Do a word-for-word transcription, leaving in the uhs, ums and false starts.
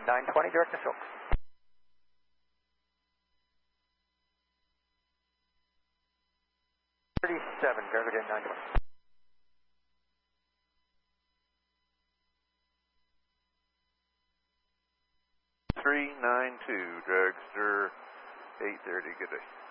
nine twenty, direct to Silk. thirty-seven, Dragon nine twenty. three nine two, dragster eight thirty, good day.